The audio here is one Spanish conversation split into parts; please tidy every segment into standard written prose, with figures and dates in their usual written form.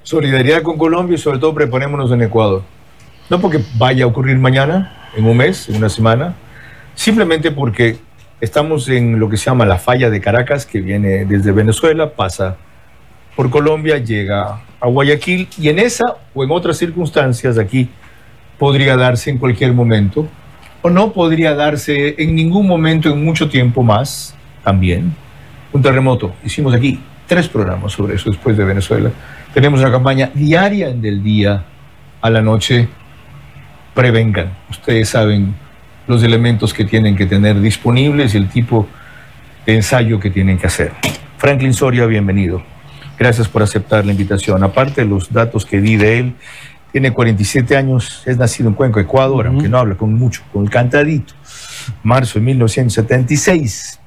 Solidaridad con Colombia y sobre todo preparémonos en Ecuador. No porque vaya a ocurrir mañana, en un mes, en una semana, simplemente porque estamos en lo que se llama la falla de Caracas, que viene desde Venezuela, pasa por Colombia, llega a Guayaquil, y en esa o en otras circunstancias aquí podría darse en cualquier momento, o no podría darse en ningún momento en mucho tiempo más, también, un terremoto. Hicimos aquí 3 programas sobre eso después de Venezuela. Tenemos una campaña diaria del día a la noche. Prevengan. Ustedes saben los elementos que tienen que tener disponibles y el tipo de ensayo que tienen que hacer. Franklin Soria, bienvenido. Gracias por aceptar la invitación. Aparte de los datos que di de él, tiene 47 años, es nacido en Cuenca, Ecuador, aunque no habla con mucho, con el cantadito. Marzo de 1976.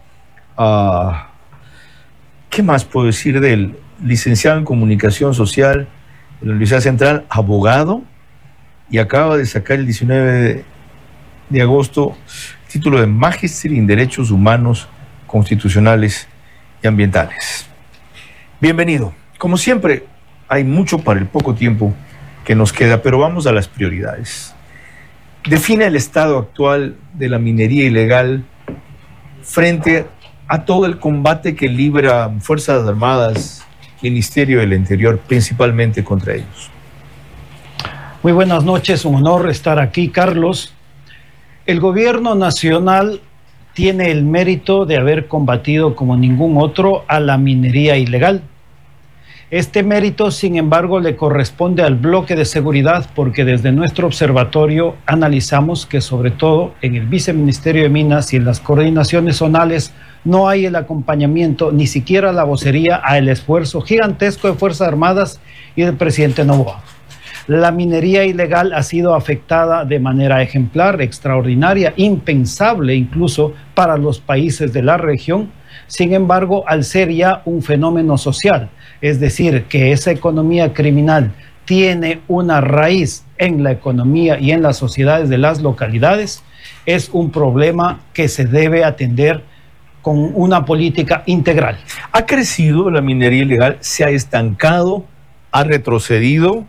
¿Qué más puedo decir de él? Licenciado en Comunicación Social en la Universidad Central, abogado, y acaba de sacar el 19 de agosto título de Magíster en Derechos Humanos, Constitucionales y Ambientales. Bienvenido. Como siempre, hay mucho para el poco tiempo que nos queda, pero vamos a las prioridades. Define el estado actual de la minería ilegal frente a todo el combate que libra Fuerzas Armadas, Ministerio del Interior, principalmente contra ellos. Muy buenas noches, un honor estar aquí, Carlos. El gobierno nacional tiene el mérito de haber combatido como ningún otro a la minería ilegal. Este mérito, sin embargo, le corresponde al bloque de seguridad, porque desde nuestro observatorio analizamos que sobre todo en el Viceministerio de Minas y en las coordinaciones zonales no hay el acompañamiento, ni siquiera la vocería al esfuerzo gigantesco de Fuerzas Armadas y del presidente Noboa. La minería ilegal ha sido afectada de manera ejemplar, extraordinaria, impensable incluso para los países de la región. Sin embargo, al ser ya un fenómeno social, es decir, que esa economía criminal tiene una raíz en la economía y en las sociedades de las localidades, es un problema que se debe atender con una política integral. ¿Ha crecido la minería ilegal? ¿Se ha estancado? ¿Ha retrocedido?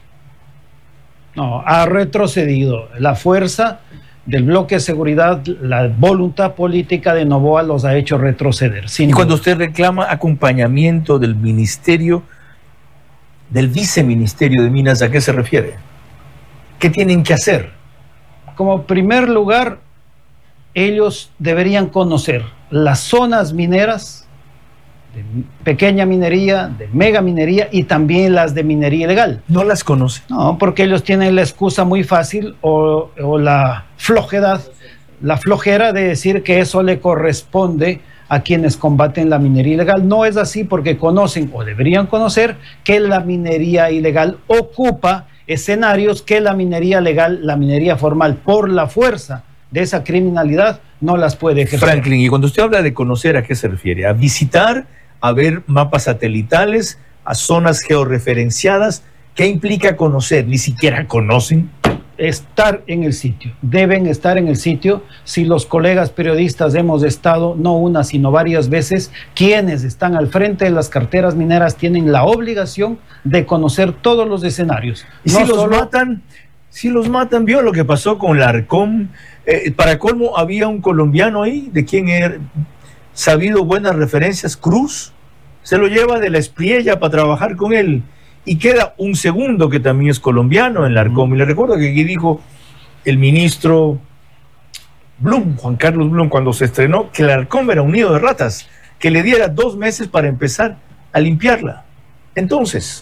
No, ha retrocedido. La fuerza del bloque de seguridad, la voluntad política de Noboa los ha hecho retroceder. Y cuando usted reclama acompañamiento del ministerio, del viceministerio de Minas, ¿a qué se refiere? ¿Qué tienen que hacer? Como primer lugar, ellos deberían conocer las zonas mineras, de pequeña minería, de mega minería y también las de minería ilegal. ¿No las conocen? No, porque ellos tienen la excusa muy fácil o la flojera de decir que eso le corresponde a quienes combaten la minería ilegal. No es así, porque conocen o deberían conocer que la minería ilegal ocupa escenarios que la minería legal, la minería formal, por la fuerza de esa criminalidad, no las puede ejercer. Franklin, y cuando usted habla de conocer, ¿a qué se refiere? ¿A visitar, a ver mapas satelitales, a zonas georreferenciadas? ¿Qué implica conocer? ¿Ni siquiera conocen? Estar en el sitio, deben estar en el sitio. Si los colegas periodistas hemos estado, no una, sino varias veces, quienes están al frente de las carteras mineras tienen la obligación de conocer todos los escenarios. ¿Y no si los matan? Si los matan, ¿vio lo que pasó con Larcom? Para colmo, había un colombiano ahí, de quien he sabido buenas referencias, Cruz, se lo lleva de la Espriella para trabajar con él, y queda un segundo que también es colombiano en Larcom. Y le recuerdo que aquí dijo el ministro Blum, Juan Carlos Blum, cuando se estrenó, que Larcom era un nido de ratas, que le diera 2 meses para empezar a limpiarla. Entonces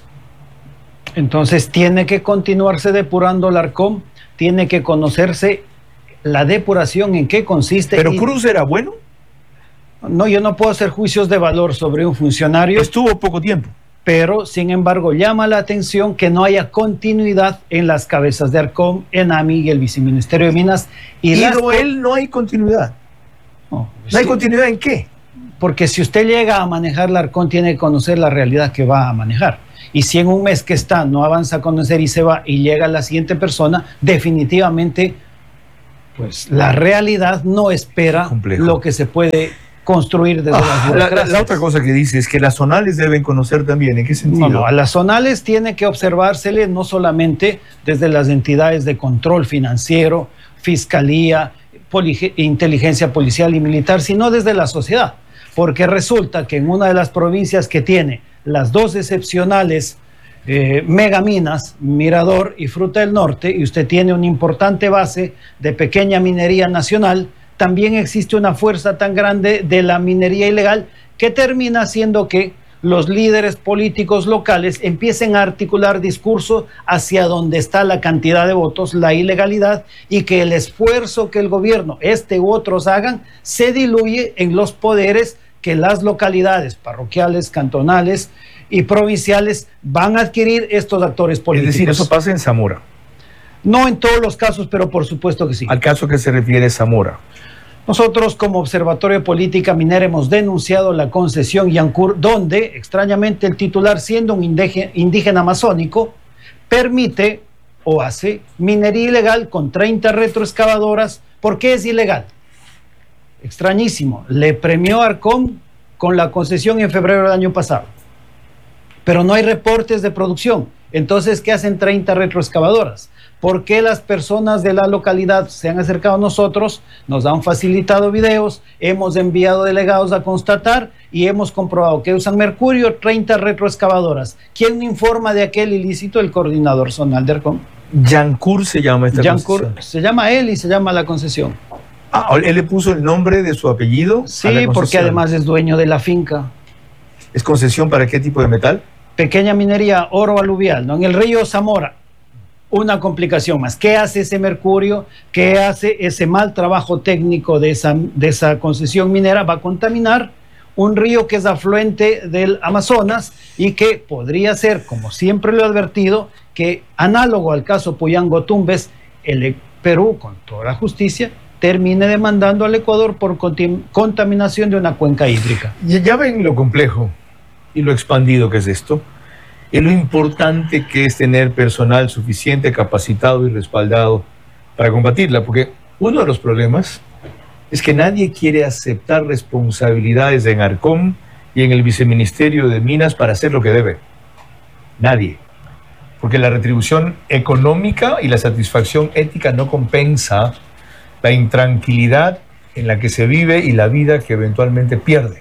tiene que continuarse depurando Larcom, tiene que conocerse la depuración en qué consiste. ¿Pero Cruz era bueno? No, yo no puedo hacer juicios de valor sobre un funcionario. Estuvo poco tiempo. Pero, sin embargo, llama la atención que no haya continuidad en las cabezas de Arcom, ENAMI y el Viceministerio de Minas. Él no hay continuidad. ¿No hay continuidad en qué? Porque si usted llega a manejar la Arcom, tiene que conocer la realidad que va a manejar. Y si en un mes que está no avanza a conocer y se va y llega la siguiente persona, definitivamente, pues la realidad no espera lo que se puede construir desde las burocracias. La otra cosa que dice es que las zonales deben conocer también. ¿En qué sentido? No, a las zonales tiene que observársele no solamente desde las entidades de control financiero, fiscalía, inteligencia policial y militar, sino desde la sociedad. Porque resulta que en una de las provincias que tiene las dos excepcionales megaminas, Mirador y Fruta del Norte, y usted tiene una importante base de pequeña minería nacional, también existe una fuerza tan grande de la minería ilegal que termina haciendo que los líderes políticos locales empiecen a articular discurso hacia donde está la cantidad de votos, la ilegalidad, y que el esfuerzo que el gobierno, este u otros hagan, se diluye en los poderes que las localidades parroquiales, cantonales y provinciales van a adquirir estos actores políticos. Es decir, eso pasa en Zamora. No en todos los casos, pero por supuesto que sí. Al caso que se refiere Zamora. Nosotros como Observatorio de Política Minera hemos denunciado la concesión Yancur, donde extrañamente el titular, siendo un indígena amazónico, permite o hace minería ilegal con 30 retroexcavadoras. ¿Por qué es ilegal? Extrañísimo. Le premió Arcom con la concesión en febrero del año pasado, pero no hay reportes de producción. Entonces, ¿qué hacen 30 retroexcavadoras? ¿Por qué las personas de la localidad se han acercado a nosotros, nos han facilitado videos, hemos enviado delegados a constatar y hemos comprobado que usan mercurio, 30 retroexcavadoras? ¿Quién informa de aquel ilícito? El coordinador zonal de Arcom. Yancur se llama esta concesión. Se llama él y se llama la concesión. Ah, ¿él le puso el nombre de su apellido? Sí, porque además es dueño de la finca. ¿Es concesión para qué tipo de metal? Pequeña minería, oro aluvial, ¿no? En el río Zamora. Una complicación más. ¿Qué hace ese mercurio? ¿Qué hace ese mal trabajo técnico de esa concesión minera? Va a contaminar un río que es afluente del Amazonas y que podría ser, como siempre lo he advertido, que análogo al caso Puyango Tumbes, el Perú, con toda la justicia, termine demandando al Ecuador por contaminación de una cuenca hídrica. Ya ven lo complejo y lo expandido que es esto. Y lo importante que es tener personal suficiente, capacitado y respaldado para combatirla, porque uno de los problemas es que nadie quiere aceptar responsabilidades en Arcom y en el Viceministerio de Minas para hacer lo que debe. Nadie. Porque la retribución económica y la satisfacción ética no compensa la intranquilidad en la que se vive y la vida que eventualmente pierde.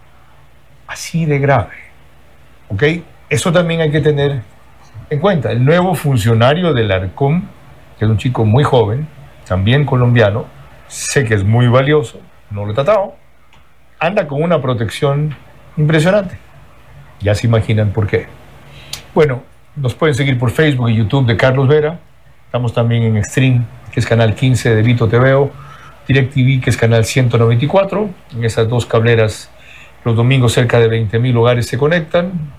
Así de grave. ¿Ok? Eso también hay que tener en cuenta. El nuevo funcionario del Arcom, que es un chico muy joven, también colombiano, sé que es muy valioso, no lo he tratado, anda con una protección impresionante. Ya se imaginan por qué. Bueno, nos pueden seguir por Facebook y YouTube de Carlos Vera. Estamos también en Stream, que es canal 15 de Vito TVO, DirecTV, que es canal 194. En esas dos cableras, los domingos cerca de 20,000 hogares se conectan.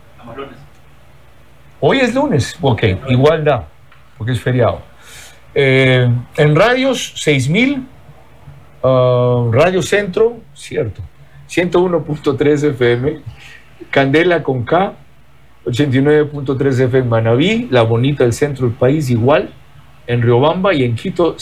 Hoy es lunes, ok, igual da, porque es feriado. En radios, 6,000. Radio Centro, cierto, 101.3 FM. Candela con K, 89.3 FM en Manabí, La Bonita del centro del país, igual. En Riobamba y en Quito,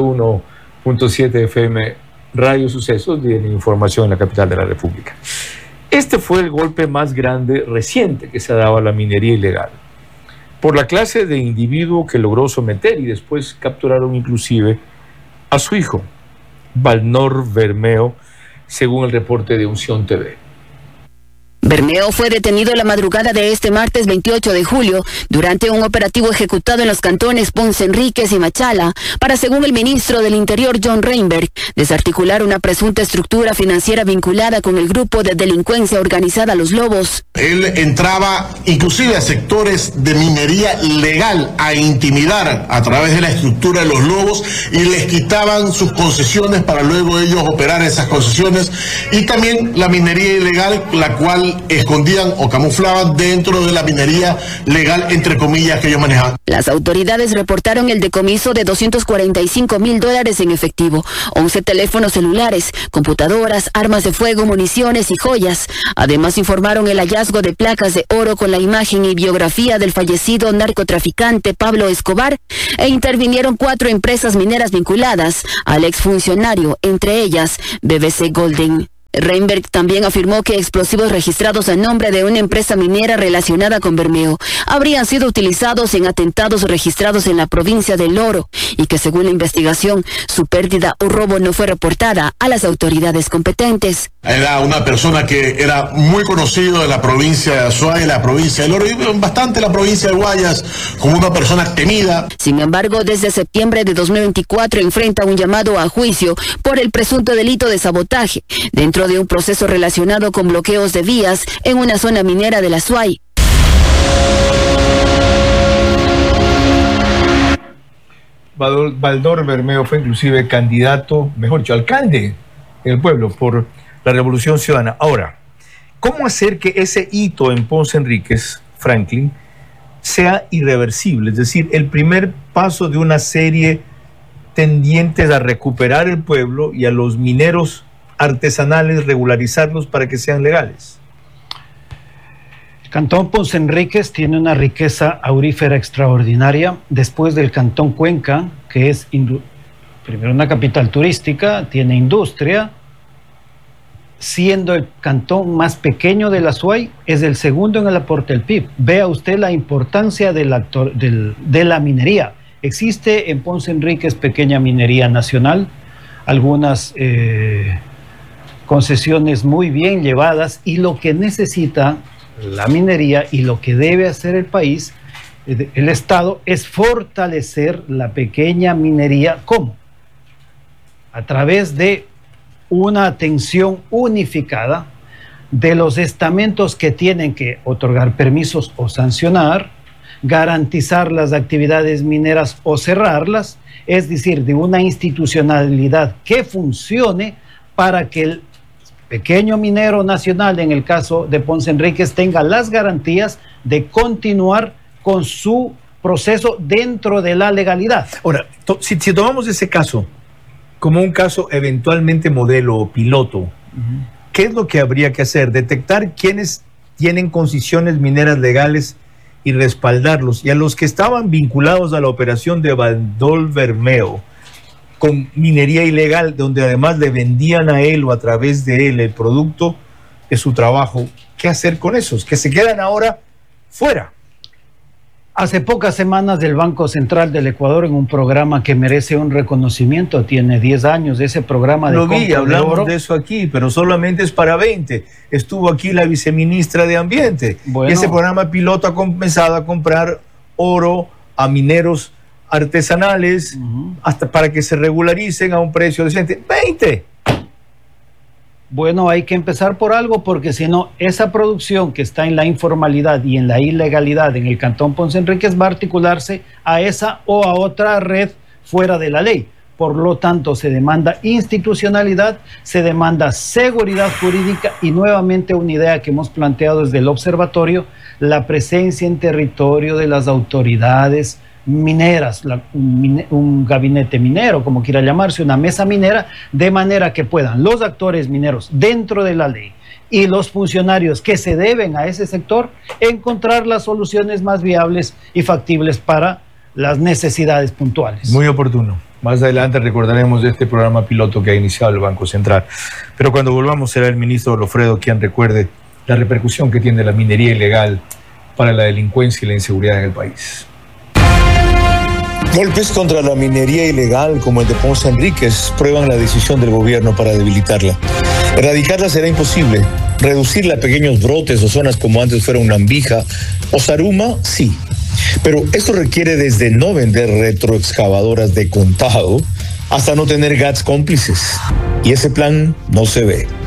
101.7 FM. Radio Sucesos, de información en la capital de la República. Este fue el golpe más grande reciente que se ha dado a la minería ilegal, por la clase de individuo que logró someter y después capturaron inclusive a su hijo, Valnor Bermeo, según el reporte de Unción TV. Bermeo fue detenido la madrugada de este martes 28 de julio durante un operativo ejecutado en los cantones Ponce Enríquez y Machala para, según el ministro del Interior John Reinberg, desarticular una presunta estructura financiera vinculada con el grupo de delincuencia organizada Los Lobos. Él entraba inclusive a sectores de minería legal a intimidar a través de la estructura de Los Lobos y les quitaban sus concesiones para luego ellos operar esas concesiones, y también la minería ilegal, la cual escondían o camuflaban dentro de la minería legal, entre comillas, que ellos manejaban. Las autoridades reportaron el decomiso de $245,000 en efectivo, 11 teléfonos celulares, computadoras, armas de fuego, municiones y joyas. Además informaron el hallazgo de placas de oro con la imagen y biografía del fallecido narcotraficante Pablo Escobar, e intervinieron 4 empresas mineras vinculadas al exfuncionario, entre ellas BBC Golden. Reinberg también afirmó que explosivos registrados a nombre de una empresa minera relacionada con Bermeo habrían sido utilizados en atentados registrados en la provincia del Oro y que según la investigación, su pérdida o robo no fue reportada a las autoridades competentes. Era una persona que era muy conocido de la provincia de Azuay, la provincia del Oro y bastante la provincia de Guayas, como una persona temida. Sin embargo, desde septiembre de 2024 enfrenta un llamado a juicio por el presunto delito de sabotaje dentro de un proceso relacionado con bloqueos de vías en una zona minera de la Azuay. Baldor Bermeo fue inclusive candidato, mejor dicho, alcalde del pueblo por la Revolución Ciudadana. Ahora, ¿cómo hacer que ese hito en Ponce Enríquez, Franklin, sea irreversible? Es decir, el primer paso de una serie tendientes a recuperar el pueblo y a los mineros artesanales regularizarlos para que sean legales. El Cantón Ponce Enríquez tiene una riqueza aurífera extraordinaria después del Cantón Cuenca, que es primero una capital turística, tiene industria, siendo el cantón más pequeño de la Azuay, es el segundo en el aporte al PIB. Vea usted la importancia de la minería. Existe en Ponce Enríquez pequeña minería nacional, algunas concesiones muy bien llevadas, y lo que necesita la minería y lo que debe hacer el país, el Estado, es fortalecer la pequeña minería. ¿Cómo? A través de una atención unificada de los estamentos que tienen que otorgar permisos o sancionar, garantizar las actividades mineras o cerrarlas, es decir, de una institucionalidad que funcione para que el pequeño minero nacional, en el caso de Ponce Enríquez, tenga las garantías de continuar con su proceso dentro de la legalidad. Ahora, si tomamos ese caso como un caso eventualmente modelo o piloto, ¿qué es lo que habría que hacer? Detectar quiénes tienen concesiones mineras legales y respaldarlos, y a los que estaban vinculados a la operación de Baldor Bermeo con minería ilegal, donde además le vendían a él o a través de él el producto de su trabajo, ¿qué hacer con esos? Que se quedan ahora fuera. Hace pocas semanas el Banco Central del Ecuador, en un programa que merece un reconocimiento, tiene 10 años de ese programa de compra de oro. Hablamos de eso aquí, pero solamente es para 20. Estuvo aquí la viceministra de Ambiente. Bueno, ese programa piloto ha comenzado a comprar oro a mineros artesanales hasta para que se regularicen a un precio decente. 20. Bueno, hay que empezar por algo, porque si no, esa producción que está en la informalidad y en la ilegalidad en el Cantón Ponce Enríquez va a articularse a esa o a otra red fuera de la ley. Por lo tanto, se demanda institucionalidad, se demanda seguridad jurídica y nuevamente una idea que hemos planteado desde el observatorio, la presencia en territorio de las autoridades mineras, un gabinete minero, como quiera llamarse, una mesa minera, de manera que puedan los actores mineros dentro de la ley y los funcionarios que se deben a ese sector encontrar las soluciones más viables y factibles para las necesidades puntuales. Muy oportuno. Más adelante recordaremos de este programa piloto que ha iniciado el Banco Central. Pero cuando volvamos será el ministro Lofredo quien recuerde la repercusión que tiene la minería ilegal para la delincuencia y la inseguridad en el país. Golpes contra la minería ilegal como el de Ponce Enríquez prueban la decisión del gobierno para debilitarla. Erradicarla será imposible. Reducirla a pequeños brotes o zonas como antes fuera Unambija o Zaruma, sí. Pero esto requiere desde no vender retroexcavadoras de contado hasta no tener GATS cómplices. Y ese plan no se ve.